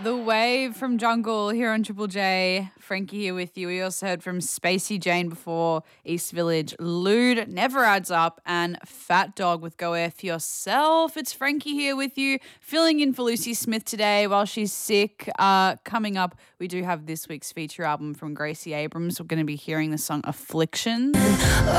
The Wave from Jungle here on Triple J. Frankie here with you. We also heard from Spacey Jane before, East Village, Lude, Never Adds Up, and Fat Dog with Go F Yourself. It's Frankie here with you, filling in for Lucy Smith today while she's sick. Coming up, we do have this week's feature album from Gracie Abrams. We're going to be hearing the song Affliction.